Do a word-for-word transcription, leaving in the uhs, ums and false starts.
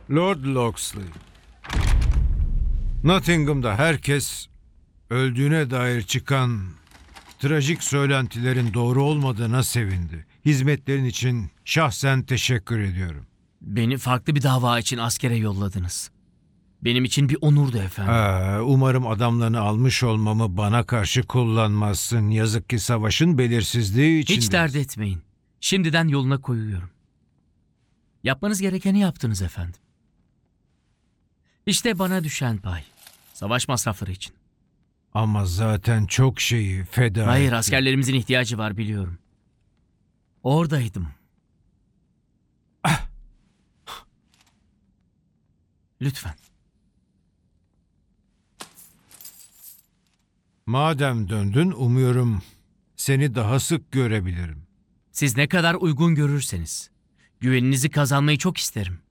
Lord Locksley. Nottingham'da herkes öldüğüne dair çıkan trajik söylentilerin doğru olmadığına sevindi. Hizmetlerin için şahsen teşekkür ediyorum. Beni farklı bir dava için askere yolladınız. Benim için bir onurdu efendim. Ee, umarım adamlarını almış olmamı bana karşı kullanmazsın. Yazık ki savaşın belirsizliği içindeyiz. Hiç dert etmeyin. Şimdiden yoluna koyuyorum. Yapmanız gerekeni yaptınız efendim. İşte bana düşen pay. Savaş masrafları için. Ama zaten çok şeyi feda Hayır, ettim. askerlerimizin ihtiyacı var biliyorum. Oradaydım. Lütfen. Madem döndün, umuyorum seni daha sık görebilirim. Siz ne kadar uygun görürseniz. Güveninizi kazanmayı çok isterim.